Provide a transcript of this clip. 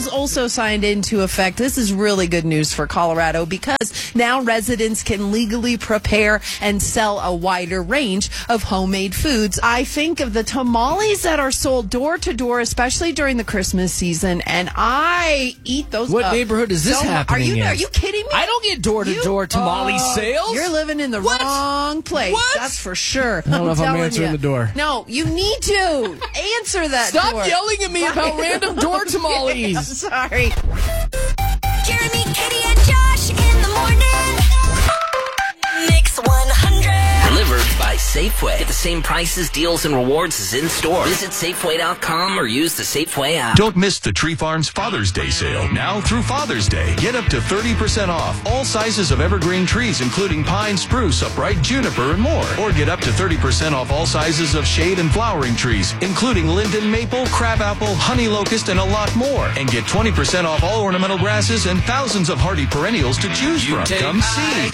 those also signed into effect. This is really good news for Colorado because now residents can legally prepare and sell a wider range of homemade foods. I think of the tamales that are sold door to door, especially during the Christmas season, and I eat those. What neighborhood is this happening in? Are you kidding me? I don't get door-to-door tamale sales. You're living in the wrong place. What? That's for sure. I don't know if I'm answering the door. No, you need to answer that Stop door. yelling at me about random door tamales. I'm sorry. Jeremy, Katie, and Josh in the morning. Mix 100. Delivered by Safeway. Get the same prices, deals, and rewards as in-store. Visit Safeway.com or use the Safeway app. Don't miss the Tree Farms Father's Day sale. Now through Father's Day. Get up to 30% off all sizes of evergreen trees, including pine, spruce, upright, juniper, and more. Or get up to 30% off all sizes of shade and flowering trees, including linden, maple, crabapple, honey locust, and a lot more. And get 20% off all ornamental grasses and thousands of hardy perennials to choose from. Come see.